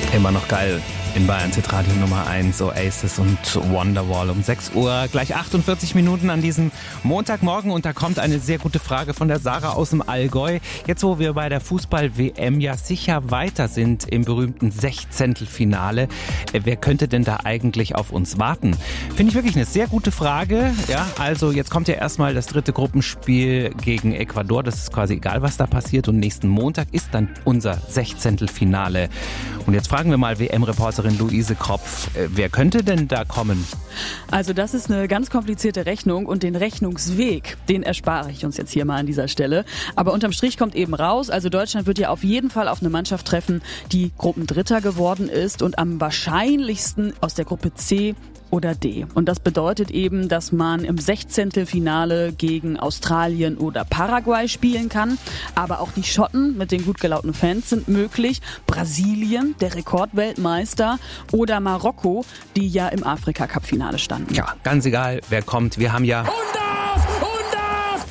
Immer noch geil. In Bayern Radio Nummer 1, Oasis und Wonderwall um 6 Uhr, gleich 48 Minuten an diesem Montagmorgen. Und da kommt eine sehr gute Frage von der Sarah aus dem Allgäu. Jetzt, wo wir bei der Fußball-WM ja sicher weiter sind im berühmten Sechzehntelfinale, wer könnte denn da eigentlich auf uns warten? Finde ich wirklich eine sehr gute Frage. Ja, also jetzt kommt ja erstmal das dritte Gruppenspiel gegen Ecuador. Das ist quasi egal, was da passiert. Und nächsten Montag ist dann unser Sechzehntelfinale. Und jetzt fragen wir mal WM-Reporterin Luise Kropf, wer könnte denn da kommen? Also das ist eine ganz komplizierte Rechnung und den Rechnungsweg, den erspare ich uns jetzt hier mal an dieser Stelle. Aber unterm Strich kommt eben raus, also Deutschland wird ja auf jeden Fall auf eine Mannschaft treffen, die Gruppendritter geworden ist und am wahrscheinlichsten aus der Gruppe C oder D. Und das bedeutet eben, dass man im Sechzehntelfinale gegen Australien oder Paraguay spielen kann. Aber auch die Schotten mit den gut gelaunten Fans sind möglich. Brasilien, der Rekordweltmeister, oder Marokko, die ja im Afrika-Cup-Finale standen. Ja, ganz egal, wer kommt. Wir haben ja